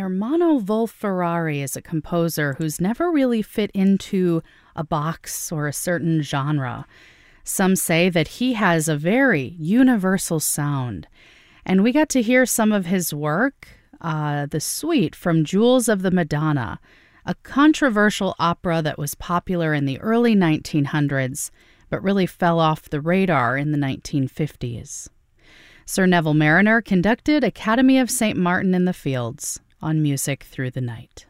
Ermanno Wolf-Ferrari is a composer who's never really fit into a box or a certain genre. Some say that he has a very universal sound. And we got to hear some of his work, the suite from Jewels of the Madonna, a controversial opera that was popular in the early 1900s, but really fell off the radar in the 1950s. Sir Neville Marriner conducted Academy of St. Martin in the Fields on Music Through the Night.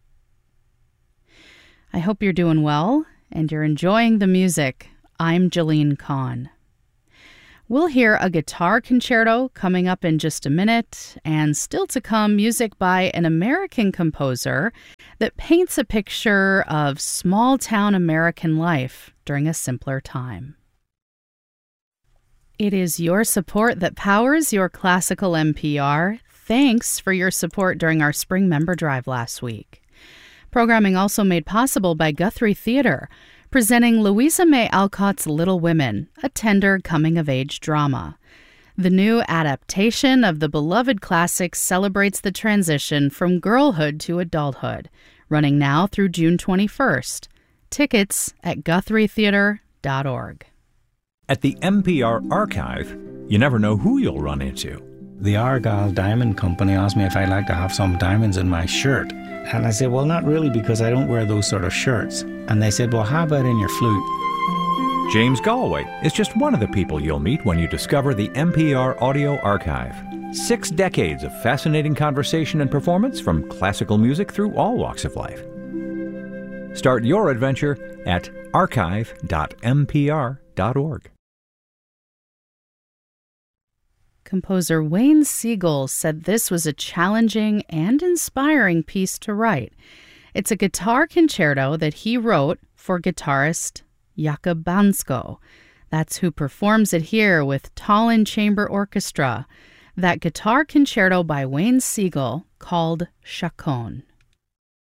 I hope you're doing well and you're enjoying the music. I'm Jalene Kahn. We'll hear a guitar concerto coming up in just a minute, and still to come, music by an American composer that paints a picture of small-town American life during a simpler time. It is your support that powers your classical NPR. Thanks for your support during our spring member drive last week. Programming also made possible by Guthrie Theater, presenting Louisa May Alcott's Little Women, a tender coming-of-age drama. The new adaptation of the beloved classic celebrates the transition from girlhood to adulthood, running now through June 21st. Tickets at GuthrieTheater.org. At the NPR Archive, you never know who you'll run into. The Argyle Diamond Company asked me if I'd like to have some diamonds in my shirt. And I said, well, not really, because I don't wear those sort of shirts. And they said, well, how about in your flute? James Galway is just one of the people you'll meet when you discover the NPR Audio Archive. 6 decades of fascinating conversation and performance from classical music through all walks of life. Start your adventure at archive.npr.org. Composer Wayne Siegel said this was a challenging and inspiring piece to write. It's a guitar concerto that he wrote for guitarist Jakub Bansko. That's who performs it here with Tallinn Chamber Orchestra. That guitar concerto by Wayne Siegel called Chaconne.